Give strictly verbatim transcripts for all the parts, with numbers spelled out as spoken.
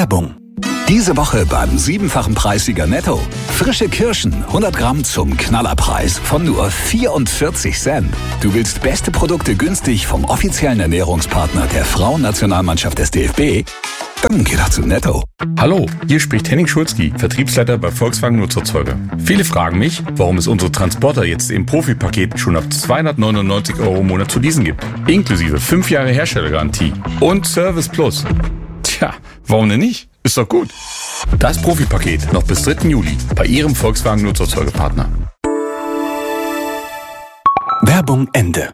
Werbung. Diese Woche beim siebenfachen Preissieger Netto. Frische Kirschen, hundert Gramm zum Knallerpreis von nur vierundvierzig Cent. Du willst beste Produkte günstig vom offiziellen Ernährungspartner der Frauennationalmannschaft des D F B? Dann geh doch zu Netto. Hallo, hier spricht Henning Schulzki, Vertriebsleiter bei Volkswagen Nutzfahrzeuge. Viele fragen mich, warum es unsere Transporter jetzt im Profipaket schon ab zweihundertneunundneunzig Euro im Monat zu leasen gibt. Inklusive fünf Jahre Herstellergarantie und Service Plus. Tja, warum denn nicht? Ist doch gut. Das Profipaket noch bis dritten Juli bei Ihrem Volkswagen Nutzfahrzeugepartner. Werbung Ende.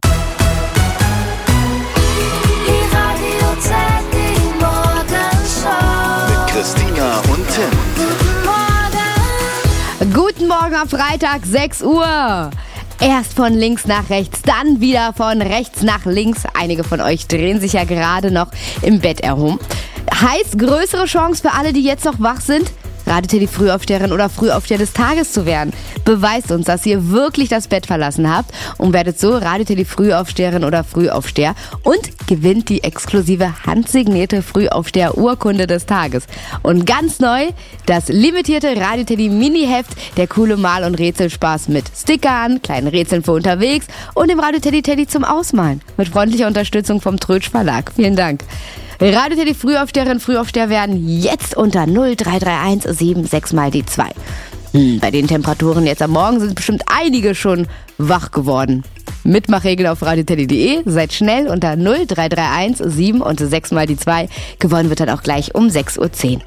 Christina und Tim. Guten Morgen. Guten Morgen am Freitag, sechs Uhr. Erst von links nach rechts, dann wieder von rechts nach links. Einige von euch drehen sich ja gerade noch im Bett herum. Heißt größere Chance für alle, die jetzt noch wach sind? Ratet ihr die Frühaufsteherin oder Frühaufsteher des Tages zu werden? Beweist uns, dass ihr wirklich das Bett verlassen habt und werdet so ratet ihr die Frühaufsteherin oder Frühaufsteher und gewinnt die exklusive handsignierte Frühaufsteher-Urkunde des Tages. Und ganz neu, das limitierte Radio Teddy Mini-Heft, der coole Mal- und Rätselspaß mit Stickern, kleinen Rätseln für unterwegs und dem Radio Teddy Teddy zum Ausmalen. Mit freundlicher Unterstützung vom Trötsch Verlag. Vielen Dank. Radio Teddy Frühaufsteherin, Frühaufsteher werden jetzt unter null drei drei eins sieben sechs mal die zwei. Hm, bei den Temperaturen jetzt am Morgen sind bestimmt einige schon wach geworden. Mitmachregel auf radio teddy punkt de. Seid schnell unter null drei drei eins sieben und sechs mal die zwei. Gewonnen wird dann auch gleich um sechs Uhr zehn.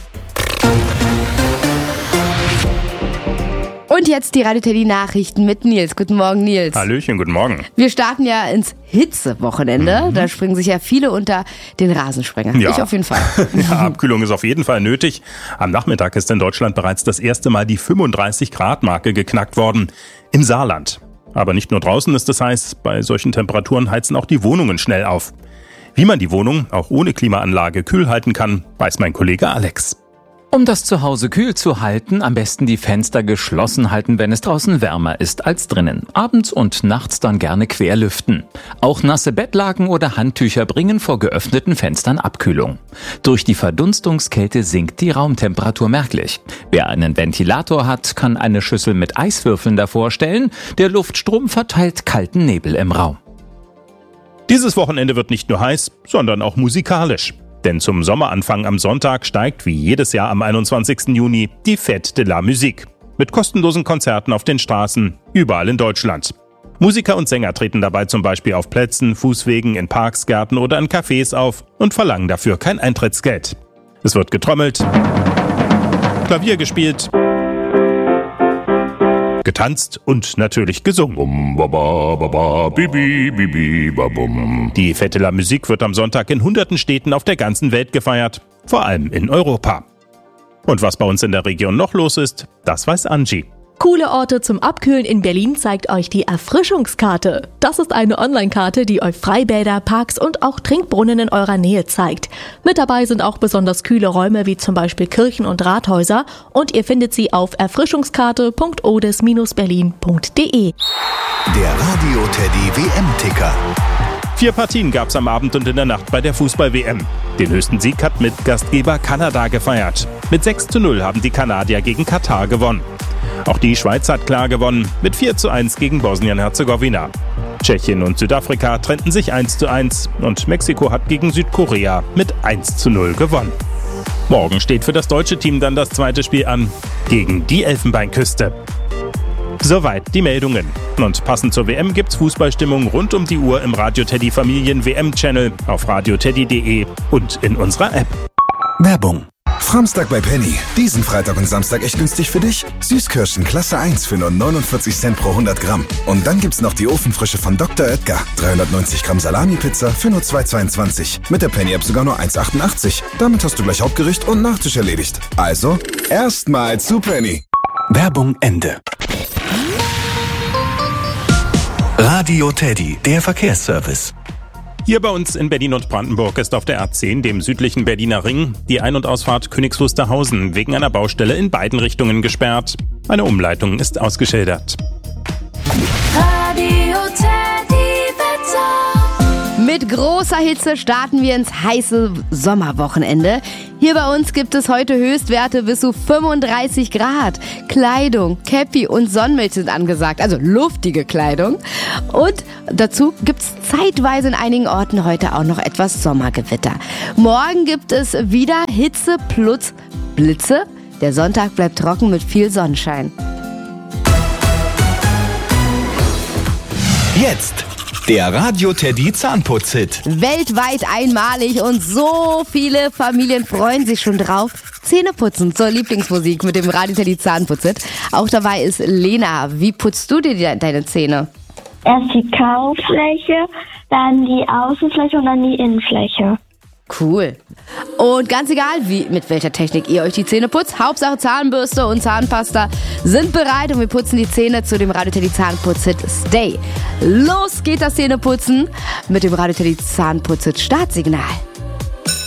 Und jetzt die Radio Teddy Nachrichten mit Nils. Guten Morgen, Nils. Hallöchen, guten Morgen. Wir starten ja ins Hitzewochenende. Mhm. Da springen sich ja viele unter den Rasensprenger. Ja. Ich auf jeden Fall. Ja, Abkühlung ist auf jeden Fall nötig. Am Nachmittag ist in Deutschland bereits das erste Mal die fünfunddreißig Grad Marke geknackt worden. Im Saarland. Aber nicht nur draußen ist es heiß. Bei solchen Temperaturen heizen auch die Wohnungen schnell auf. Wie man die Wohnung auch ohne Klimaanlage kühl halten kann, weiß mein Kollege Alex. Um das Zuhause kühl zu halten, am besten die Fenster geschlossen halten, wenn es draußen wärmer ist als drinnen. Abends und nachts dann gerne querlüften. Auch nasse Bettlaken oder Handtücher bringen vor geöffneten Fenstern Abkühlung. Durch die Verdunstungskälte sinkt die Raumtemperatur merklich. Wer einen Ventilator hat, kann eine Schüssel mit Eiswürfeln davor stellen. Der Luftstrom verteilt kalten Nebel im Raum. Dieses Wochenende wird nicht nur heiß, sondern auch musikalisch. Denn zum Sommeranfang am Sonntag steigt wie jedes Jahr am einundzwanzigsten Juni die Fête de la Musique. Mit kostenlosen Konzerten auf den Straßen, überall in Deutschland. Musiker und Sänger treten dabei zum Beispiel auf Plätzen, Fußwegen, in Parks, Gärten oder in Cafés auf und verlangen dafür kein Eintrittsgeld. Es wird getrommelt, Klavier gespielt, getanzt und natürlich gesungen. Die Fête de la Musique wird am Sonntag in hunderten Städten auf der ganzen Welt gefeiert, vor allem in Europa. Und was bei uns in der Region noch los ist, das weiß Angie. Coole Orte zum Abkühlen in Berlin zeigt euch die Erfrischungskarte. Das ist eine Online-Karte, die euch Freibäder, Parks und auch Trinkbrunnen in eurer Nähe zeigt. Mit dabei sind auch besonders kühle Räume wie zum Beispiel Kirchen und Rathäuser und ihr findet sie auf erfrischungskarte punkt odes berlin punkt de. Der Radio Teddy W M-Ticker. Vier Partien gab's am Abend und in der Nacht bei der Fußball-W M. Den höchsten Sieg hat mit Gastgeber Kanada gefeiert. Mit sechs zu null haben die Kanadier gegen Katar gewonnen. Auch die Schweiz hat klar gewonnen, mit vier zu eins gegen Bosnien-Herzegowina. Tschechien und Südafrika trennten sich eins zu eins und Mexiko hat gegen Südkorea mit eins zu null gewonnen. Morgen steht für das deutsche Team dann das zweite Spiel an, gegen die Elfenbeinküste. Soweit die Meldungen. Und passend zur W M gibt's Fußballstimmung rund um die Uhr im Radio Teddy Familien W M-Channel, auf radio teddy punkt de und in unserer App. Werbung. Samstag bei Penny. Diesen Freitag und Samstag echt günstig für dich. Süßkirschen Klasse eins für nur neunundvierzig Cent pro hundert Gramm. Und dann gibt's noch die Ofenfrische von Doktor Oetker. dreihundertneunzig Gramm Salami-Pizza für nur zwei Euro zweiundzwanzig. Mit der Penny-App sogar nur eins Euro achtundachtzig. Damit hast du gleich Hauptgericht und Nachtisch erledigt. Also, erstmal zu Penny. Werbung Ende. Radio Teddy, der Verkehrsservice. Hier bei uns in Berlin und Brandenburg ist auf der R zehn, dem südlichen Berliner Ring, die Ein- und Ausfahrt Königs Wusterhausen wegen einer Baustelle in beiden Richtungen gesperrt. Eine Umleitung ist ausgeschildert. Mit Mit großer Hitze starten wir ins heiße Sommerwochenende. Hier bei uns gibt es heute Höchstwerte bis zu fünfunddreißig Grad. Kleidung, Käppi und Sonnenmilch sind angesagt, also luftige Kleidung. Und dazu gibt es zeitweise in einigen Orten heute auch noch etwas Sommergewitter. Morgen gibt es wieder Hitze plus Blitze. Der Sonntag bleibt trocken mit viel Sonnenschein. Jetzt der Radio Teddy Zahnputz-Hit. Weltweit einmalig und so viele Familien freuen sich schon drauf. Zähneputzen zur Lieblingsmusik mit dem Radio Teddy Zahnputz-Hit. Auch dabei ist Lena. Wie putzt du dir de- deine Zähne? Erst die Kaufläche, dann die Außenfläche und dann die Innenfläche. Cool. Und ganz egal, wie, mit welcher Technik ihr euch die Zähne putzt, Hauptsache Zahnbürste und Zahnpasta sind bereit und wir putzen die Zähne zu dem Radio Teddy Zahnputz-Hit Stay. Los geht das Zähneputzen mit dem Radio Teddy Zahnputz-Hit Startsignal.